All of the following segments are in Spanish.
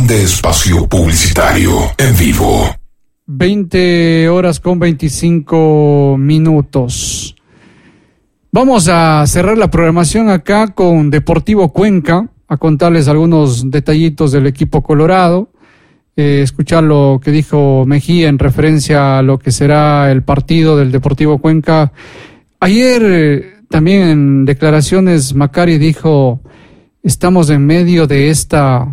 de espacio publicitario en vivo. 20:25. Vamos a cerrar la programación acá con Deportivo Cuenca, a contarles algunos detallitos del equipo colorado, escuchar lo que dijo Mejía en referencia a lo que será el partido del Deportivo Cuenca. Ayer también en declaraciones Macari dijo: estamos en medio de esta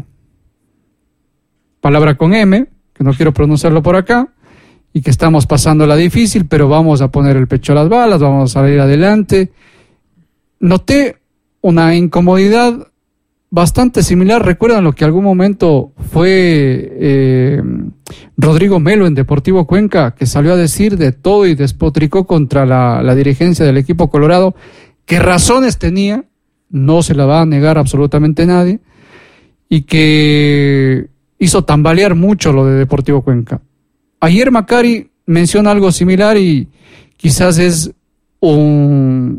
palabra con M, que no quiero pronunciarlo por acá, y que estamos pasándola difícil, pero vamos a poner el pecho a las balas, vamos a salir adelante. Noté una incomodidad bastante similar. ¿Recuerdan lo que algún momento fue Rodrigo Melo en Deportivo Cuenca, que salió a decir de todo y despotricó contra la dirigencia del equipo colorado? ¿Qué razones tenía? No se la va a negar absolutamente nadie, y que hizo tambalear mucho lo de Deportivo Cuenca. Ayer Macari menciona algo similar y quizás es una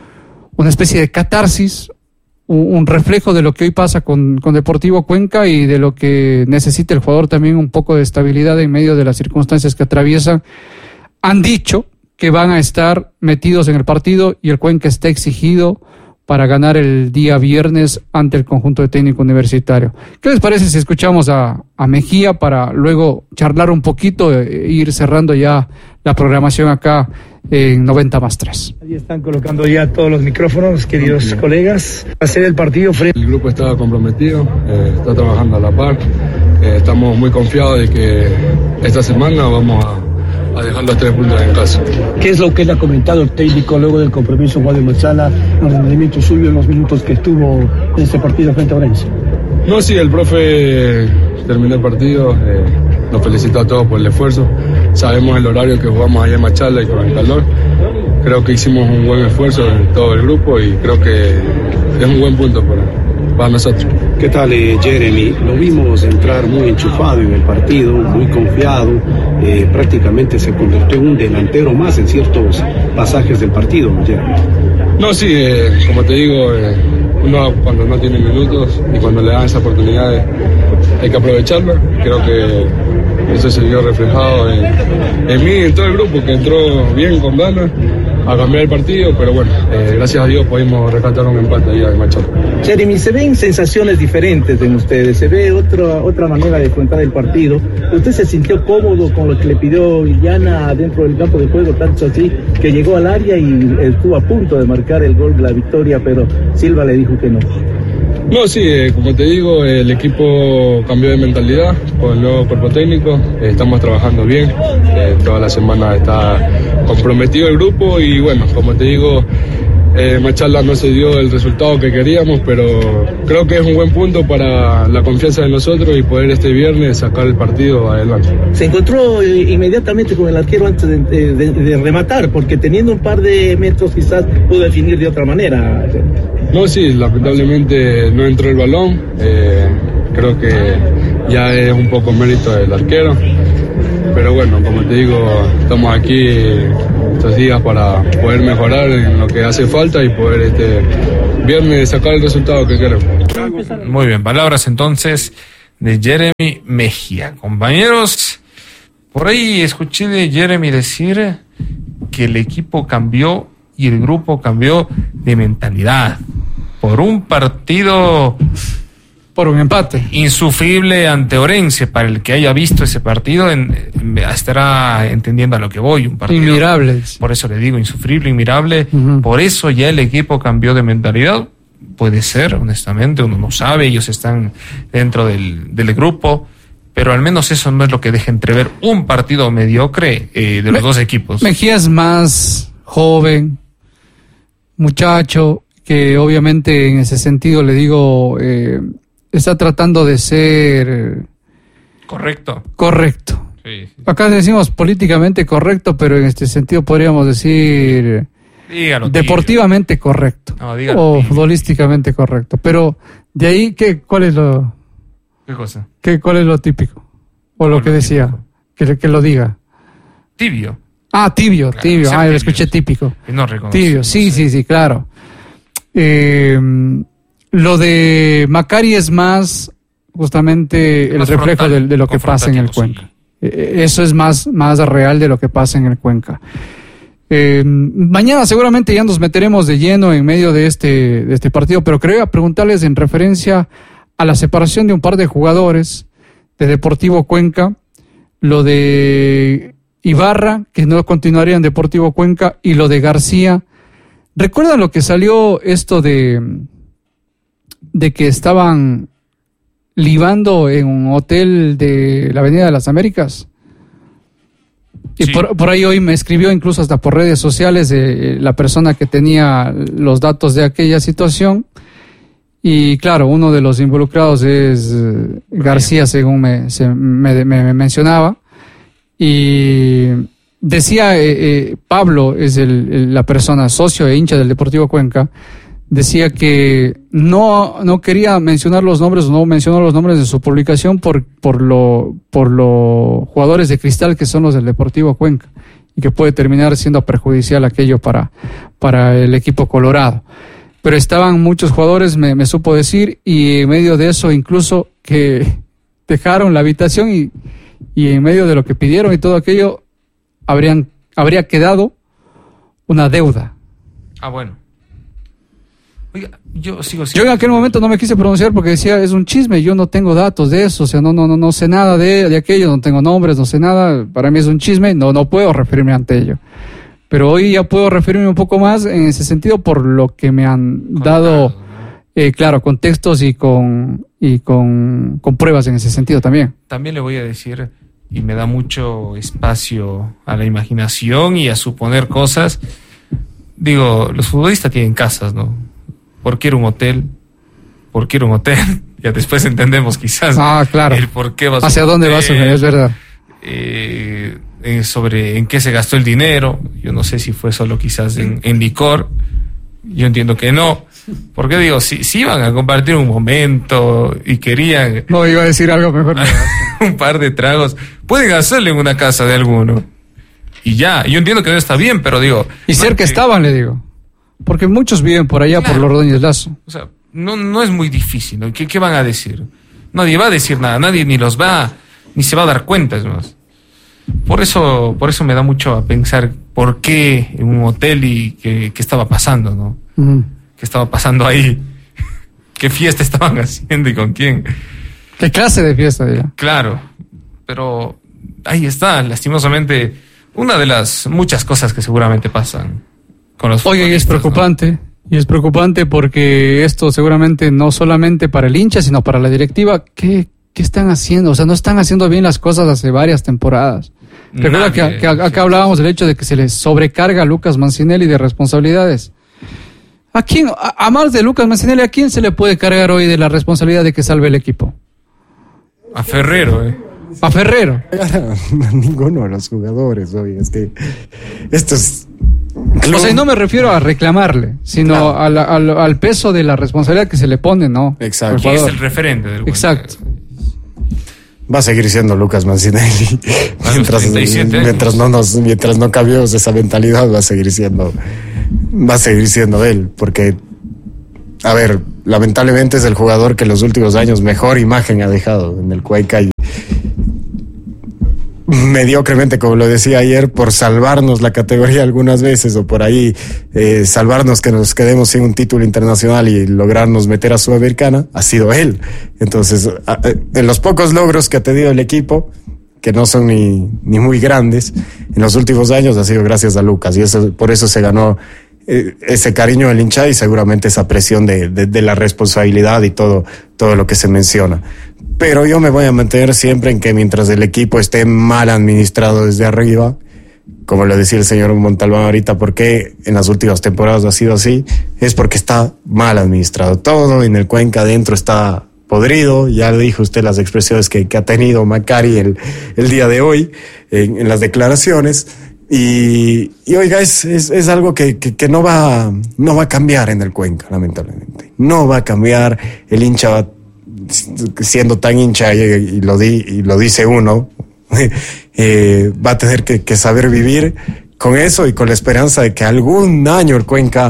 especie de catarsis, un reflejo de lo que hoy pasa con Deportivo Cuenca y de lo que necesita el jugador también, un poco de estabilidad en medio de las circunstancias que atraviesan. Han dicho que van a estar metidos en el partido y el Cuenca está exigido para ganar el día viernes ante el conjunto de técnico universitario. ¿Qué les parece si escuchamos a Mejía para luego charlar un poquito e ir cerrando ya la programación acá en 90+3? Ahí están colocando ya todos los micrófonos, queridos colegas. Va a ser el partido. El grupo está comprometido, está trabajando a la par. Estamos muy confiados de que esta semana vamos a dejar los 3 puntos en casa. ¿Qué es lo que le ha comentado el técnico luego del compromiso Juan de Machala, el rendimiento suyo en los minutos que estuvo en este partido frente a Orense? No, sí, el profe terminó el partido, nos felicitó a todos por el esfuerzo. Sabemos el horario que jugamos allá en Machala y con el calor. Creo que hicimos un buen esfuerzo en todo el grupo y creo que es un buen punto para nosotros. ¿Qué tal, Jeremy? Lo vimos entrar muy enchufado en el partido, muy confiado, prácticamente se convirtió en un delantero más en ciertos pasajes del partido, Jeremy. No, sí, como te digo, uno cuando no tiene minutos y cuando le dan esa oportunidad hay que aprovecharla. Creo que eso se vio reflejado en mí y en todo el grupo, que entró bien, con ganas, a cambiar el partido, pero bueno, gracias a Dios pudimos rescatar un empate ahí en Machala. Jeremy, se ven sensaciones diferentes en ustedes, se ve otra manera de afrontar el partido. ¿Usted se sintió cómodo con lo que le pidió Illana dentro del campo de juego, tanto así que llegó al área y estuvo a punto de marcar el gol de la victoria, pero Silva le dijo que no? No, sí, como te digo, el equipo cambió de mentalidad con el nuevo cuerpo técnico, estamos trabajando bien, toda la semana está comprometido el grupo y bueno, como te digo, Machala no se dio el resultado que queríamos, pero creo que es un buen punto para la confianza de nosotros y poder este viernes sacar el partido adelante. Se encontró inmediatamente con el arquero antes de rematar, porque teniendo un par de metros quizás pudo definir de otra manera. No, sí, lamentablemente no entró el balón, creo que ya es un poco mérito del arquero, pero bueno, como te digo, estamos aquí estos días para poder mejorar en lo que hace falta y poder este viernes sacar el resultado que queremos. Muy bien, palabras entonces de Jeremy Mejía. Compañeros, por ahí escuché de Jeremy decir que el equipo cambió y el grupo cambió de mentalidad por un partido, por un empate insufrible ante Orense. Para el que haya visto ese partido estará entendiendo a lo que voy. Un partido inmirable, por eso le digo insufrible, inmirable. Por eso ya el equipo cambió de mentalidad. Puede ser, honestamente, uno no sabe, ellos están dentro del grupo, pero al menos eso no es lo que deja entrever un partido mediocre de los dos equipos. Mejía es más joven, muchacho, que obviamente en ese sentido le digo, está tratando de ser correcto. Sí. Acá decimos políticamente correcto, pero en este sentido podríamos decir deportivamente correcto, o futbolísticamente correcto. Pero de ahí, ¿cuál es lo? ¿Qué cosa? ¿Cuál es lo típico? O lo que decía, que lo diga. Tibio. Ah, tibio. Lo escuché típico. No reconozco. Tibio, sí, claro. Lo de Macari es más justamente el reflejo de lo que pasa en el Cuenca. Sí. Eso es más real de lo que pasa en el Cuenca. Mañana seguramente ya nos meteremos de lleno en medio de este partido, pero quería preguntarles en referencia a la separación de un par de jugadores de Deportivo Cuenca, lo de Ibarra, que no continuaría en Deportivo Cuenca, y lo de García. ¿Recuerdan lo que salió esto de que estaban libando en un hotel de la Avenida de las Américas? Y sí. Por ahí hoy me escribió incluso hasta por redes sociales la persona que tenía los datos de aquella situación. Y claro, uno de los involucrados es García, según me mencionaba. Y decía, Pablo es la persona socio e hincha del Deportivo Cuenca, decía que no quería mencionar los nombres, no mencionó los nombres de su publicación por los jugadores de cristal que son los del Deportivo Cuenca, y que puede terminar siendo perjudicial aquello para el equipo colorado. Pero estaban muchos jugadores, me supo decir, y en medio de eso incluso que dejaron la habitación y en medio de lo que pidieron y todo aquello habría quedado una deuda. Ah, bueno. Oiga, yo en aquel momento no me quise pronunciar porque decía, es un chisme, yo no tengo datos de eso, o sea, no sé nada de aquello, no tengo nombres, no sé nada, para mí es un chisme, no puedo referirme ante ello. Pero hoy ya puedo referirme un poco más en ese sentido por lo que me han dado, claro, contextos y con pruebas en ese sentido también. También le voy a decir, y me da mucho espacio a la imaginación y a suponer cosas. Digo, los futbolistas tienen casas, ¿no? ¿Por qué era un hotel? ¿Por qué era un hotel? Ya después entendemos quizás claro. El por qué va a hacia dónde va a ser, es verdad. Sobre en qué se gastó el dinero. Yo no sé si fue solo quizás en licor. Yo entiendo que no. Porque digo, si iban a compartir un momento y querían... No, iba a decir algo mejor. Un par de tragos. Pueden hacerlo en una casa de alguno. Y ya, yo entiendo que no está bien, pero digo... Y cerca estaban, le digo. Porque muchos viven por allá, claro, por los Ordóñez Lazo. O sea, no es muy difícil, ¿no? ¿Qué van a decir? Nadie va a decir nada, nadie ni se va a dar cuenta, es más. Por eso me da mucho a pensar por qué en un hotel y qué estaba pasando, ¿no? Uh-huh. ¿Qué estaba pasando ahí? ¿Qué fiesta estaban haciendo y con quién? ¿Qué clase de fiesta, diga? Claro, pero ahí está, lastimosamente, una de las muchas cosas que seguramente pasan con los futbolistas. Oye, y es preocupante, ¿no? Y es preocupante porque esto seguramente no solamente para el hincha, sino para la directiva, ¿qué están haciendo? O sea, no están haciendo bien las cosas hace varias temporadas. Recuerda que acá hablábamos del hecho de que se le sobrecarga a Lucas Mancinelli de responsabilidades. ¿A quién, a más de Lucas Mancinelli, a quién se le puede cargar hoy de la responsabilidad de que salve el equipo? A Ferrero, A Ferrero. Ninguno de los jugadores, hoy es que esto es... O sea, y no me refiero a reclamarle, sino claro, al peso de la responsabilidad que se le pone, ¿no? Exacto. ¿Quién es el referente del Exacto. Va a seguir siendo Lucas Mancinelli. Mientras no cambiemos esa mentalidad, va a seguir siendo él, porque, a ver, lamentablemente es el jugador que en los últimos años mejor imagen ha dejado en el Cuenca, y mediocremente, como lo decía ayer, por salvarnos la categoría algunas veces, o por ahí salvarnos que nos quedemos sin un título internacional y lograrnos meter a Sudamericana, ha sido él. Entonces, en los pocos logros que ha tenido el equipo, que no son ni muy grandes, en los últimos años ha sido gracias a Lucas, y por eso se ganó ese cariño del hincha y seguramente esa presión de la responsabilidad y todo lo que se menciona. Pero yo me voy a mantener siempre en que mientras el equipo esté mal administrado desde arriba, como lo decía el señor Montalbán ahorita, porque en las últimas temporadas ha sido así, es porque está mal administrado. Todo en el Cuenca adentro está podrido. Ya lo dijo usted las expresiones que ha tenido Macari el día de hoy en las declaraciones. Y oiga, es algo que no va a cambiar en el Cuenca, lamentablemente. No va a cambiar. El hincha va, siendo tan hincha, y lo dice uno, va a tener que saber vivir con eso y con la esperanza de que algún año el Cuenca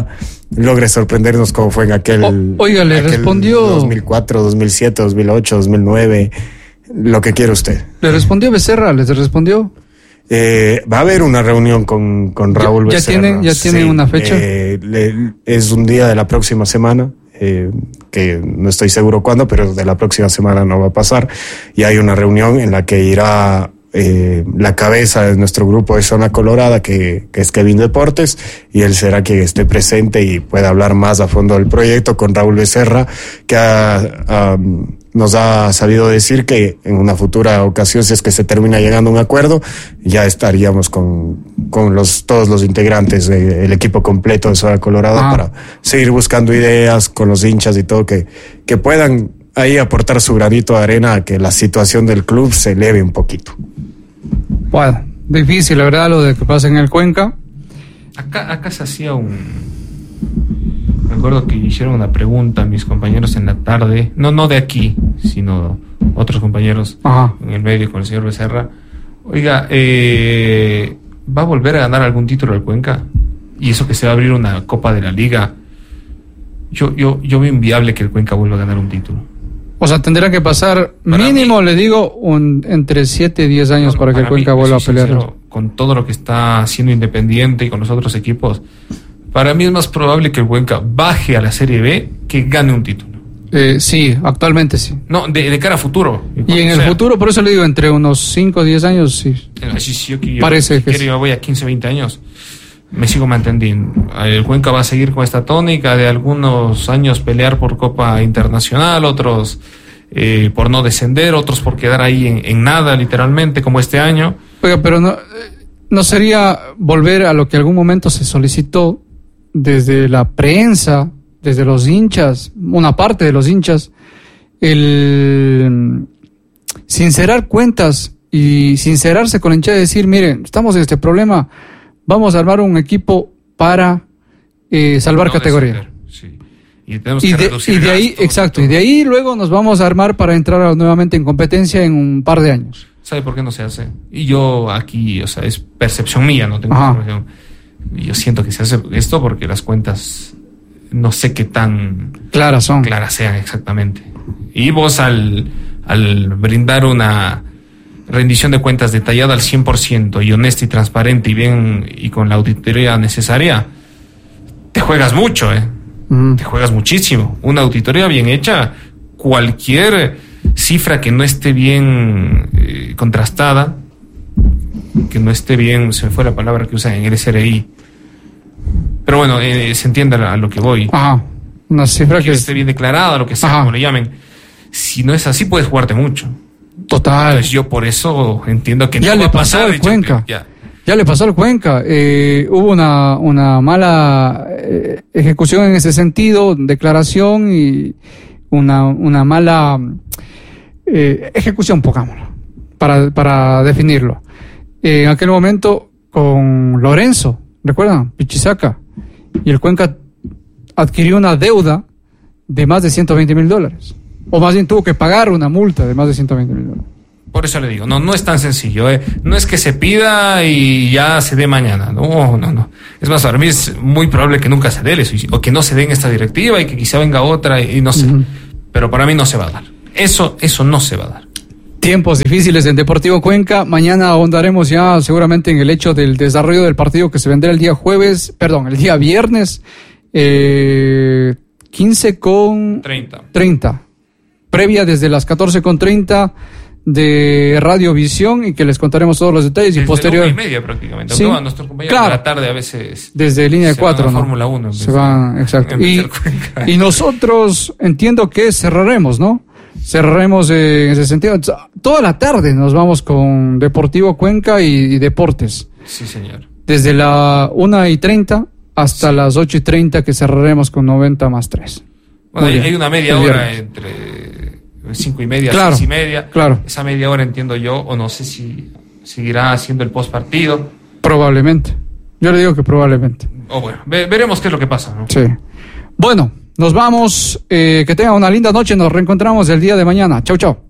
logre sorprendernos como fue en aquel... Oiga, le respondió... 2004, 2007, 2008, 2009, lo que quiera usted. ¿Le respondió Becerra? ¿Les respondió? Va a haber una reunión con Raúl Becerra. ¿Ya tienen una fecha? Es un día de la próxima semana, que no estoy seguro cuándo, pero de la próxima semana no va a pasar. Y hay una reunión en la que irá la cabeza de nuestro grupo de Zona Colorada, que es Kevin Deportes, y él será quien esté presente y pueda hablar más a fondo del proyecto con Raúl Becerra, que nos ha sabido decir que en una futura ocasión, si es que se termina llegando a un acuerdo, ya estaríamos con todos los integrantes del equipo completo de Zona Colorada para seguir buscando ideas con los hinchas y todo, que puedan ahí aportar su granito de arena a que la situación del club se eleve un poquito. Bueno, difícil, la verdad, lo de que pasa en el Cuenca. Acá se hacía me acuerdo que hicieron una pregunta a mis compañeros en la tarde, no de aquí, sino otros compañeros en el medio con el señor Becerra. Oiga, ¿va a volver a ganar algún título el Cuenca? Y eso que se va a abrir una Copa de la Liga. Yo veo inviable que el Cuenca vuelva a ganar un título. O sea, tendrá que pasar mínimo, le digo, entre 7 y 10 años para que el Cuenca vuelva a pelear. Sincero, con todo lo que está haciendo Independiente y con los otros equipos, para mí es más probable que el Cuenca baje a la Serie B que gane un título. Sí, actualmente sí. No, de cara a futuro. Y en el futuro, por eso le digo, entre unos 5 o 10 años, sí. Parece que yo voy a 15 o 20 años. Me sigo manteniendo. El Cuenca va a seguir con esta tónica de algunos años pelear por Copa Internacional, otros por no descender, otros por quedar ahí en nada, literalmente, como este año. Oiga, pero no sería volver a lo que algún momento se solicitó desde la prensa, desde los hinchas, una parte de los hinchas, el sincerar cuentas y sincerarse con la hinchada y decir, miren, estamos en este problema, vamos a armar un equipo para salvar categoría. Sí. Y tenemos que reducir y de ahí, exacto, y de ahí luego nos vamos a armar para entrar nuevamente en competencia en un par de años. ¿Sabe por qué no se hace? Y yo aquí, es percepción mía, no tengo información. Yo siento que se hace esto porque las cuentas no sé qué tan claras sean exactamente. Y vos al brindar una rendición de cuentas detallada al 100% y honesta y transparente y bien y con la auditoría necesaria, te juegas mucho, te juegas muchísimo. Una auditoría bien hecha, cualquier cifra que no esté bien contrastada, que no esté bien, se me fue la palabra que usan en el SRI, pero bueno, se entiende a lo que voy. Una cifra que esté bien declarada, lo que sea, como le llamen. Si no es así, puedes jugarte mucho. Total. Entonces yo por eso entiendo que ya no va a pasar al Cuenca. Ya le pasó al Cuenca. Hubo una mala ejecución en ese sentido, declaración y una mala ejecución, pongámoslo, para definirlo. En aquel momento con Lorenzo, ¿recuerdan? Pichisaca. Y el Cuenca adquirió una deuda de más de $120,000. O más bien tuvo que pagar una multa de más de $120,000. Por eso le digo, no es tan sencillo. No es que se pida y ya se dé mañana. No. Es más, para mí es muy probable que nunca se dé eso, o que no se dé en esta directiva y que quizá venga otra y no sé. Pero para mí no se va a dar. Eso no se va a dar. Tiempos difíciles en Deportivo Cuenca. Mañana ahondaremos ya seguramente en el hecho del desarrollo del partido que se vendrá el día viernes 15:30. Previa desde las 14:30 de Radiovisión y que les contaremos todos los detalles. Desde y posterior. 1:30 prácticamente. Sí, a nuestros compañeros de la tarde a veces. Desde línea de 4, ¿no? Fórmula 1. Se van, exacto. Y nosotros entiendo que cerraremos, ¿no? Cerraremos en ese sentido. Toda la tarde nos vamos con Deportivo Cuenca y Deportes. Sí, señor. Desde la 1:30 hasta las 8:30 que cerraremos con 90+3. Bueno, hay una media hora entre 5:30 y 6:30. Claro. Esa media hora entiendo yo, o no sé si seguirá haciendo el post partido. Probablemente. Yo le digo que probablemente. O bueno, veremos qué es lo que pasa, ¿no? Sí. Bueno, nos vamos. Que tengan una linda noche. Nos reencontramos el día de mañana. Chau, chau.